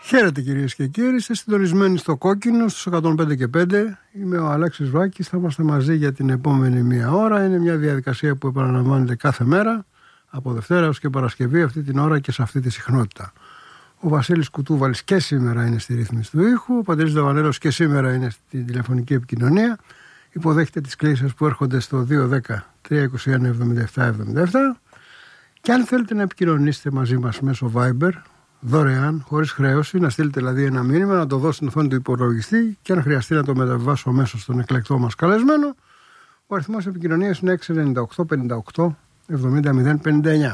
Χαίρετε κυρίες και κύριοι, είστε συντονισμένοι στο Κόκκινο στους 105 και 5. Είμαι ο Αλέξης Βάκης, θα είμαστε μαζί για την επόμενη μία ώρα. Είναι μια διαδικασία που επαναλαμβάνεται κάθε μέρα, από Δευτέρα έως και Παρασκευή, αυτή την ώρα και σε αυτή τη συχνότητα. Ο Βασίλης Κουτούβαλης και σήμερα είναι στη ρύθμιση του ήχου, ο Παντελής Δαβανέλος και σήμερα είναι στην τηλεφωνική επικοινωνία. Υποδέχεται τις κλήσεις που έρχονται στο 210-321-77-77 και αν θέλετε να επικοινωνήσετε μαζί μας μέσω Viber, δωρεάν, χωρίς χρέωση, να στείλετε δηλαδή ένα μήνυμα, να το δώσετε στην οθόνη του υπολογιστή και αν χρειαστεί να το μεταβιβάσω αμέσως στον εκλεκτό μας καλεσμένο. Ο αριθμός επικοινωνίας είναι 698 58 70 059.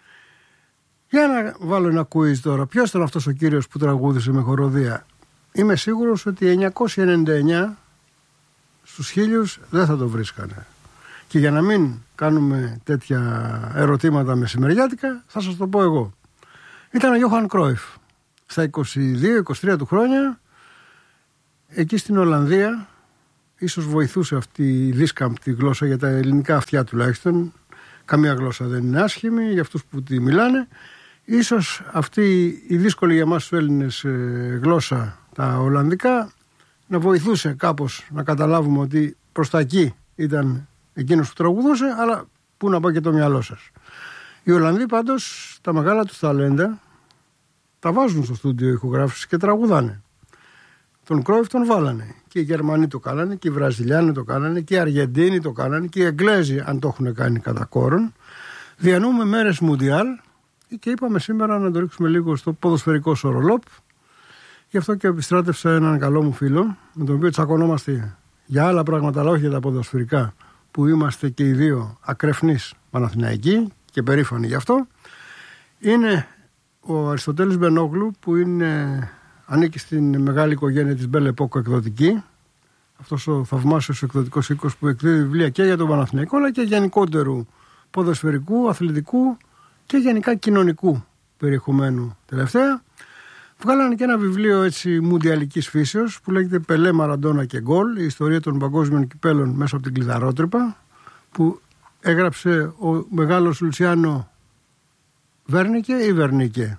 Για να βάλω ένα quiz τώρα. Ποιος ήταν αυτός ο κύριος που τραγούδισε με χοροδία? Είμαι σίγουρος ότι 999 στους 1000 δεν θα το βρίσκανε. Και για να μην κάνουμε τέτοια ερωτήματα μεσημεριάτικα, θα σας το πω εγώ. Ήταν ο Γιώχαν Κρόιφ. Στα 22-23 του χρόνια, εκεί στην Ολλανδία, ίσως βοηθούσε αυτή η δίσκαμπτη γλώσσα για τα ελληνικά αυτιά τουλάχιστον. Καμία γλώσσα δεν είναι άσχημη για αυτούς που τη μιλάνε. Ίσως αυτή η δύσκολη για εμάς τους Έλληνες γλώσσα, τα Ολλανδικά, να βοηθούσε κάπως να καταλάβουμε ότι προς τα εκεί ήταν εκείνος που τραγουδούσε, αλλά πού να πάει και το μυαλό σας. Οι Ολλανδοί πάντως τα μεγάλα τους ταλέντα τα βάζουν στο στούντιο ηχογράφησης και τραγουδάνε. Τον Κρόιφ τον βάλανε. Και οι Γερμανοί το κάνανε, και οι Βραζιλιάνοι το κάνανε, και οι Αργεντίνοι το κάνανε, και οι Εγγλέζοι αν το έχουν κάνει κατά κόρον. Διανύουμε μέρες Μουντιάλ και είπαμε σήμερα να το ρίξουμε λίγο στο ποδοσφαιρικό σορολόπ. Γι' αυτό και επιστράτευσα έναν καλό μου φίλο, με τον οποίο τσακωνόμαστε για άλλα πράγματα, αλλά όχι για τα ποδοσφαιρικά, που είμαστε και οι δύο ακρεφνείς Παναθηναϊκοί και περήφανοι γι' αυτό. Είναι ο Αριστοτέλης Μπενόγλου, που ανήκει στην μεγάλη οικογένεια της Belle Epoque εκδοτική. Αυτός ο θαυμάσιος εκδοτικός οίκος που εκδίδει βιβλία και για τον Παναθηναϊκό, αλλά και γενικότερου ποδοσφαιρικού, αθλητικού και γενικά κοινωνικού περιεχομένου τελευταία. Βγάλανε και ένα βιβλίο έτσι μουντιαλικής φύσεως που λέγεται Πελέ, Μαραντόνα και Γκολ, η ιστορία των παγκόσμιων κυπέλων μέσα από την κλειδαρότρυπα, που έγραψε ο μεγάλος Λουτσιάνο Βέρνικε ή Βερνίκε?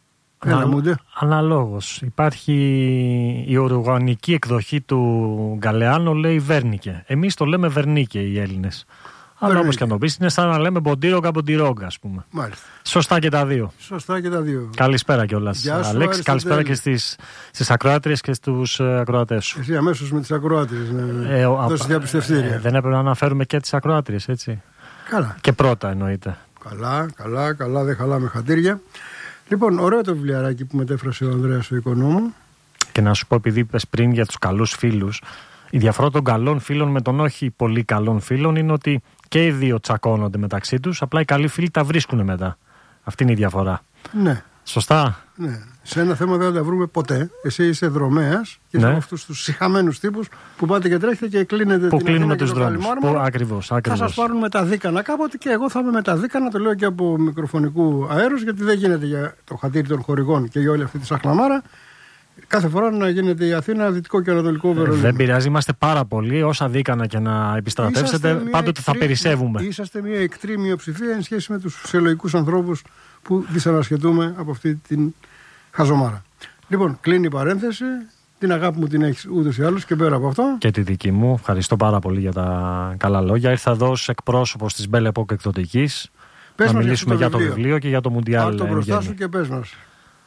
Αναλόγως. Υπάρχει η οργανική εκδοχή του Γκαλεάνο, λέει Βέρνικε. Εμείς το λέμε Βερνίκε οι Έλληνες. Αλλά όπως και να το πεις, είναι σαν να λέμε Μποντίρογκα, Μποντιρόγκα, ας πούμε. Μάλιστα. Σωστά και τα δύο. Σωστά και τα δύο. Καλησπέρα κιόλας, Αλέξη. Καλησπέρα και στις ακροάτριες και στους ακροατές σου. Εσύ αμέσως με τις ακροάτριες να δώσεις διαπιστευτήρια. Δεν έπρεπε να αναφέρουμε και τις ακροάτριες, έτσι? Καλά. Και πρώτα εννοείται. Καλά, δεν χαλάμε χατήρια. Λοιπόν, ωραίο το βιβλιαράκι που μετέφρασε ο Ανδρέας ο Οικονόμου. Και να σου πω, επειδή είπες πριν για τους καλούς φίλους, η διαφορά των καλών φίλων με των όχι πολύ καλών φίλων είναι ότι και οι δύο τσακώνονται μεταξύ τους, απλά οι καλοί φίλοι τα βρίσκουν μετά. Αυτή είναι η διαφορά. Ναι. Σωστά. Ναι. Σε ένα θέμα δεν θα τα βρούμε ποτέ. Εσύ είσαι δρομέας και είσαι από αυτούς τους σιχαμένους τύπους που πάτε και τρέχετε και κλείνετε που την κλείνουμε τους δρόμους. Ακριβώς. Θα σας πάρουν με τα δίκανα κάποτε και εγώ θα είμαι με τα δίκανα, το λέω και από μικροφωνικού αέρους, γιατί δεν γίνεται για το χατήρι των χορηγών και για όλη αυτή τη σαχλαμάρα κάθε φορά να γίνεται η Αθήνα δυτικό και ανατολικό Βερολίνο. Δεν πειράζει, είμαστε πάρα πολλοί. Όσα δίκανα και να επιστρατεύσετε, πάντοτε θα περισσεύουμε. Είσαστε μια εκτρή μειοψηφία εν σχέση με τους φυσιολογικούς ανθρώπους που δυσανασχετούμε από αυτή την χαζομάρα. Λοιπόν, κλείνει η παρένθεση. Την αγάπη μου την έχεις ούτως ή άλλως και πέρα από αυτό. Και τη δική μου. Ευχαριστώ πάρα πολύ για τα καλά λόγια. Ήρθα εδώ ως εκπρόσωπος της Belle Epoque εκδοτικής. Να μιλήσουμε για το βιβλίο και για το Μουντιάλ. Πάρ' το μπροστά σου και πες μας.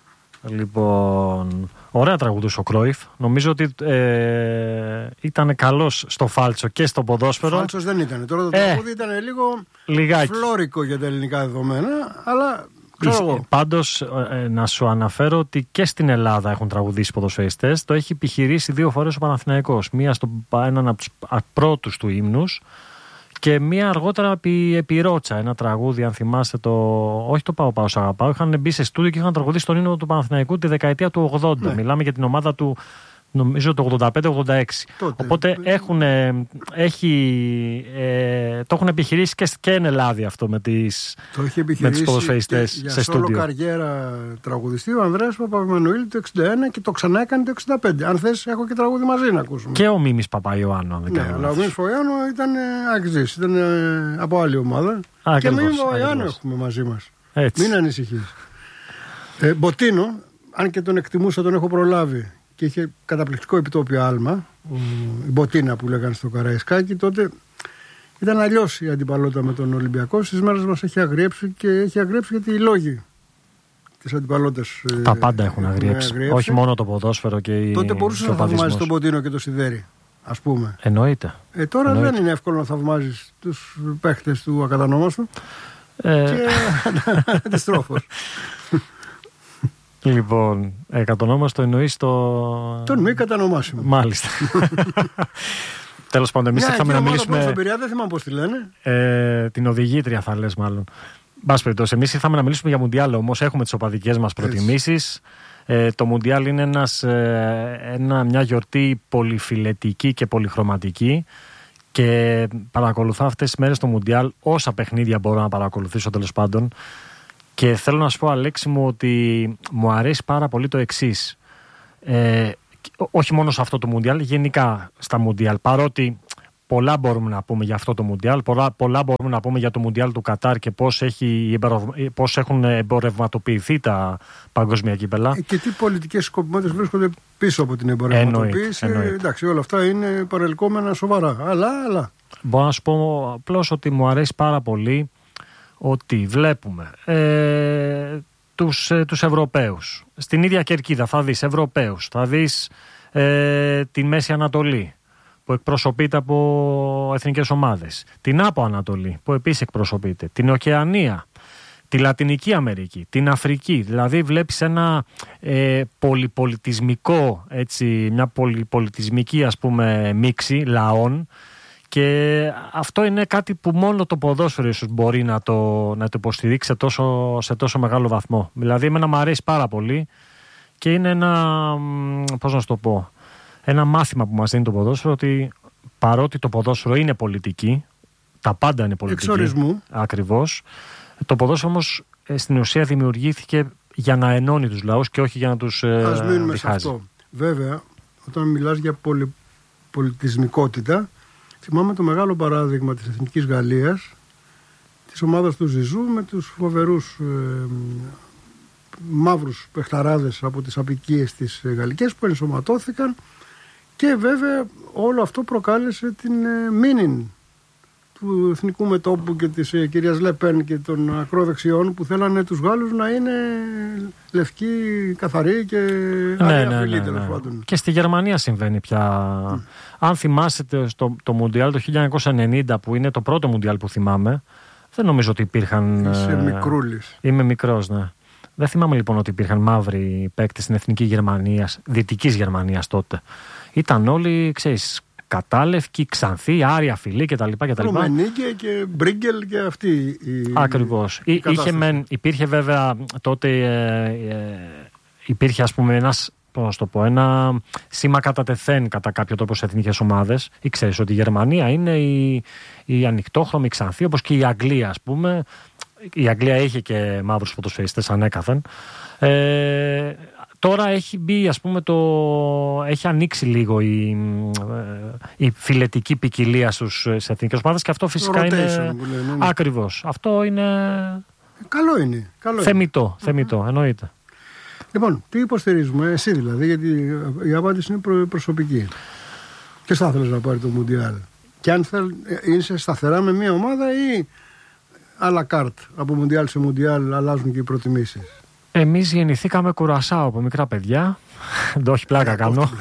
Λοιπόν, ωραία τραγουδούσε ο Κρόιφ. Νομίζω ότι ήταν καλός στο φάλτσο και στο ποδόσφαιρο. Φάλτσος δεν ήταν. Τώρα το τραγούδι ήταν λίγο λιγάκι φλόρικο για τα ελληνικά δεδομένα, αλλά ξέρω εγώ. Πάντως να σου αναφέρω ότι και στην Ελλάδα έχουν τραγουδήσει ποδοσφαιριστές. Το έχει επιχειρήσει 2 φορές ο Παναθηναϊκός. Μία στον έναν από τους πρώτους του ύμνους και μία αργότερα επί Ρότσα. Ένα τραγούδι, αν θυμάστε όχι το Πάω Σ' Αγαπάω. Είχαν μπει σε στούντιο και είχαν τραγουδήσει τον ύμνο του Παναθηναϊκού τη δεκαετία του 80. Ναι. Μιλάμε για την ομάδα του, νομίζω, το 85-86. Οπότε το έχουν επιχειρήσει και εν Ελλάδα αυτό με τους ποδοσφαιριστές σε στούντιο. Για σόλο καριέρα τραγουδιστή ο Ανδρέας Παπαμανουήλ το 61 και το ξανά έκανε το 65. Αν θες, έχω και τραγούδι μαζί να ακούσουμε. Και ο Μίμης Παπαϊωάννου, αν δεν κάνω λάθος. Ναι, αλλά ο Μίμης Παπαϊωάννου ήταν αξής, ήταν από άλλη ομάδα. Και Μίμη Παπαϊωάννου έχουμε μαζί μας. Έτσι. Μην ανησυχείς. Μποτίνο. αν και τον εκτιμούσα, τον έχω προλάβει και είχε καταπληκτικό επιτόπιο άλμα, η Μποτίνα που λέγανε στο Καραϊσκάκι, τότε ήταν αλλιώς η αντιπαλότητα με τον Ολυμπιακό. Στις μέρες μας έχει αγριέψει και έχει αγριέψει γιατί οι λόγοι της αντιπαλότητας. Τα πάντα έχουν αγριέψει. Όχι μόνο το ποδόσφαιρο και η. Τότε μπορούσες να θαυμάζεις τον Μποτίνο και το Σιδέρι, ας πούμε. Εννοείται. Τώρα δεν είναι εύκολο να θαυμάζεις τους παίχτες του ακατανόμαστου. Και αντιστρόφως. Λοιπόν, κατονόμαστο εννοείς τον μη κατανομάσιμο. Μάλιστα. Τέλος πάντων, εμείς ήρθαμε να μιλήσουμε. Στον Πειραιά, δεν θυμάμαι πώς τη λένε. Την οδηγήτρια θα λες μάλλον. Μπας περιπτώσει, εμείς ήρθαμε να μιλήσουμε για Μουντιάλ, όμως έχουμε τις οπαδικές μας προτιμήσεις. Το Μουντιάλ είναι μια γιορτή πολυφιλετική και πολυχρωματική. Και παρακολουθώ αυτές τις μέρες το Μουντιάλ, όσα παιχνίδια μπορώ να παρακολουθήσω τέλος πάντων. Και θέλω να σου πω, Αλέξη μου, ότι μου αρέσει πάρα πολύ το εξής. Όχι μόνο σε αυτό το Μουντιάλ, γενικά στα Μουντιάλ. Παρότι πολλά μπορούμε να πούμε για αυτό το Μουντιάλ, πολλά μπορούμε να πούμε για το Μουντιάλ του Κατάρ και πώς έχουν εμπορευματοποιηθεί τα παγκόσμια κύπελα. Και τι πολιτικές σκοπιμότητες βρίσκονται πίσω από την εμπορευματοποίηση. Εντάξει, όλα αυτά είναι παρελκόμενα σοβαρά. Αλλά. Μπορώ να σου πω απλώς ότι μου αρέσει πάρα πολύ ότι βλέπουμε τους Ευρωπαίους. Στην ίδια κερκίδα θα δεις Ευρωπαίους, θα δεις τη Μέση Ανατολή που εκπροσωπείται από εθνικές ομάδες, την Άπο Ανατολή που επίσης εκπροσωπείται, την Οκεανία, τη Λατινική Αμερική, την Αφρική. Δηλαδή βλέπεις ένα πολυπολιτισμικό, μια πολυπολιτισμική ας πούμε μίξη λαών. Και αυτό είναι κάτι που μόνο το ποδόσφαιρο ίσως μπορεί να το υποστηρίξει σε τόσο μεγάλο βαθμό. Δηλαδή εμένα μου αρέσει πάρα πολύ και είναι ένα μάθημα που μας δίνει το ποδόσφαιρο, ότι παρότι το ποδόσφαιρο είναι πολιτική, τα πάντα είναι πολιτική. Εξορισμού. Ακριβώς. Το ποδόσφαιρο όμως στην ουσία δημιουργήθηκε για να ενώνει τους λαούς και όχι για να τους Ας μείνουμε διχάζει. σε αυτό. Βέβαια, όταν μιλάς για πολυπολιτισμικότητα, θυμάμαι το μεγάλο παράδειγμα της Εθνικής Γαλλίας, της ομάδας του Ζιζού με τους φοβερούς μαύρους παιχταράδες από τις απικίες της γαλλικές που ενσωματώθηκαν, και βέβαια όλο αυτό προκάλεσε την μήνυν του εθνικού μετώπου και της κυρίας Λεπέν και των ακροδεξιών που θέλανε τους Γάλλους να είναι λευκοί, καθαροί και αδιαφιλοί τέλος πάντων. Και στη Γερμανία συμβαίνει πια. Αν θυμάσαι το Μουντιάλ το 1990 που είναι το πρώτο Μουντιάλ που θυμάμαι, δεν νομίζω ότι υπήρχαν. Είσαι μικρούλης. Είμαι μικρός, ναι. Δεν θυμάμαι λοιπόν ότι υπήρχαν μαύροι παίκτες στην εθνική Γερμανία, δυτικής Γερμανίας τότε. Ήταν όλοι, ξέρεις, κατάλευκοι, ξανθοί, άρια φιλοί κτλ. Ρουμενίκε και Μπρίγκελ και αυτή. Ακριβώς. Υπήρχε βέβαια τότε υπήρχε ας πούμε ένα σήμα κατά τεθέν κατά κάποιο τρόπο σε εθνικές ομάδες. Ή ξέρεις ότι η Γερμανία είναι η ανοιχτόχρωμη ξανθή, όπως και η Αγγλία ας πούμε. Η Αγγλία είχε και μαύρους ποδοσφαιριστές ανέκαθεν. Τώρα έχει μπει, ας πούμε, έχει ανοίξει λίγο η φιλετική ποικιλία σε εθνικές ομάδες και αυτό φυσικά είναι. Ακριβώς. Αυτό είναι. Καλό είναι. Θεμιτό, εννοείται. Λοιπόν, τι υποστηρίζουμε, εσύ δηλαδή, γιατί η απάντηση είναι προσωπική. Και θα ήθελες να πάρει το Μουντιάλ. Και αν είσαι σταθερά με μια ομάδα ή à la carte, από Μουντιάλ σε Μουντιάλ αλλάζουν και οι προτιμήσεις. Εμείς γεννηθήκαμε Κουρασάο από μικρά παιδιά. Όχι πλάκα κάνω.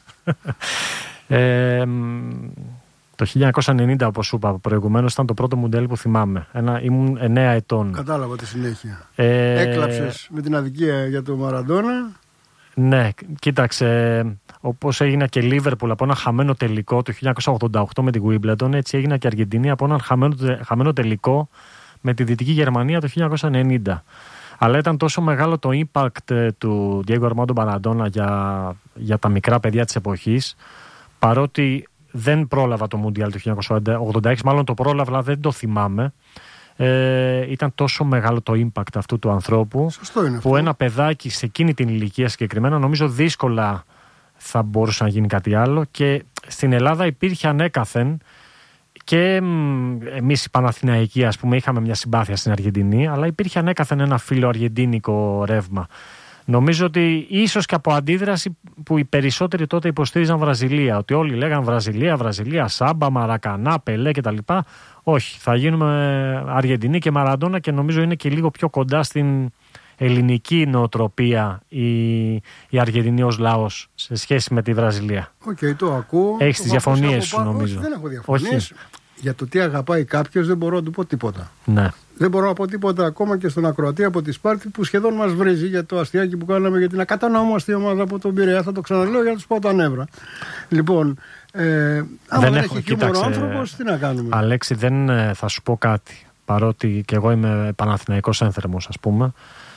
Το 1990, όπως σου είπα προηγουμένως, ήταν το πρώτο Μουντιάλ που θυμάμαι. Ήμουν 9 ετών. Κατάλαβα τη συνέχεια. Έκλαψες με την αδικία για το Μαραντόνα. Ναι, κοίταξε. Όπως έγινα και Λίβερπουλ από ένα χαμένο τελικό το 1988 με την Wimbledon, έτσι έγινα και Αργεντινή από ένα χαμένο τελικό με τη Δυτική Γερμανία το 1990. Αλλά ήταν τόσο μεγάλο το impact του Diego Armando Maradona για τα μικρά παιδιά της εποχής, παρότι δεν πρόλαβα το Mundial του 1986, μάλλον το πρόλαβα, αλλά δεν το θυμάμαι. Ήταν τόσο μεγάλο το impact αυτού του ανθρώπου, που ένα παιδάκι σε εκείνη την ηλικία συγκεκριμένα νομίζω δύσκολα θα μπορούσε να γίνει κάτι άλλο. Και στην Ελλάδα υπήρχε ανέκαθεν, και εμείς οι Παναθηναϊκοί ας πούμε είχαμε μια συμπάθεια στην Αργεντινή, αλλά υπήρχε ανέκαθεν ένα φιλοαργεντίνικο ρεύμα. Νομίζω ότι ίσως και από αντίδραση που οι περισσότεροι τότε υποστήριζαν Βραζιλία. Ότι όλοι λέγαν Βραζιλία, Σάμπα, Μαρακανά, Πελέ κτλ. Όχι, θα γίνουμε Αργεντινή και Μαραντόνα και νομίζω είναι και λίγο πιο κοντά στην ελληνική νοοτροπία η Αργεντινή ως λαός σε σχέση με τη Βραζιλία. Το ακούω. Έχεις τις διαφωνίες σου, νομίζω. Όχι, δεν έχω διαφωνίες. Για το τι αγαπάει κάποιος δεν μπορώ να του πω τίποτα. Ναι. Δεν μπορώ να πω τίποτα ακόμα και στον ακροατή από τη Σπάρτη που σχεδόν μας βρίζει για το αστιάκι που κάναμε για την ακατανόμαστη ομάδα από τον Πειραιά. Θα το ξαναλέω για να τους πω τα νεύρα. Λοιπόν, άμα δεν έχει χιούμορ ο άνθρωπος, τι να κάνουμε. Αλέξη, δεν θα σου πω κάτι. Παρότι και εγώ είμαι Παναθηναϊκός ένθερμος, ας πούμε.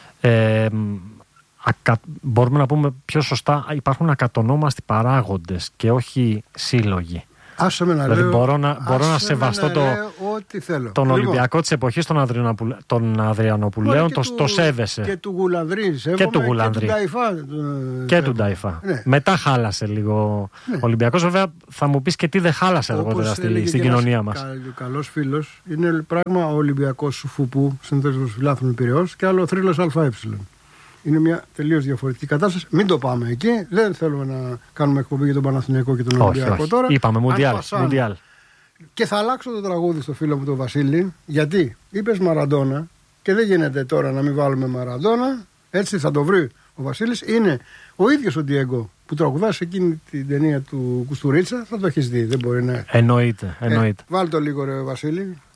Μπορούμε να πούμε πιο σωστά, υπάρχουν ακατονόμαστοι παράγοντες και όχι σύλλογοι. Άσε με να δηλαδή λέω, μπορώ να σεβαστώ τον Ολυμπιακό της εποχής των Αδριανοπουλαίων, το σέβεσαι. Και του Γουλανδρή, και του Νταϊφά. Και του Νταϊφά. Ναι. Μετά χάλασε λίγο ο Ολυμπιακός. Βέβαια θα μου πεις και τι δεν χάλασε αργότερα στην κοινωνία μας. Ο καλός φίλος είναι πράγμα ο Ολυμπιακός σου Φουπού, συνθέσεως φιλάθλων Πειραιώς, και άλλο ο θρύλος ΑΕ. Είναι μια τελείως διαφορετική κατάσταση. Μην το πάμε εκεί. Δεν θέλουμε να κάνουμε εκπομπή για τον Παναθηναϊκό και τον Ολυμπιακό τώρα. Είπαμε Μουντιάλ. Και θα αλλάξω το τραγούδι στο φίλο μου τον Βασίλη. Γιατί είπες Μαραντόνα και δεν γίνεται τώρα να μην βάλουμε Μαραντόνα. Έτσι θα το βρει ο Βασίλης. Είναι ο ίδιος ο Ντιέγκο που τραγουδά σε εκείνη την ταινία του Κουστουρίτσα. Θα το έχεις δει. Δεν μπορεί να. Εννοείται. Βάλ το λίγο, ρε Βασίλη.